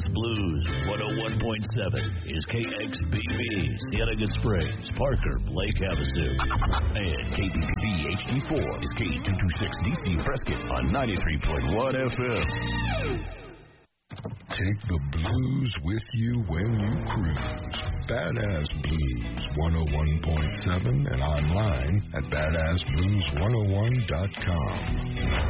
Badass Blues 101.7 is KXBB, Cienega Springs, Parker, Lake Havasu. And KBPB HD4 is K226DC Prescott on 93.1 FM. Take the blues with you when you cruise. Badass Blues 101.7 and online at badassblues101.com.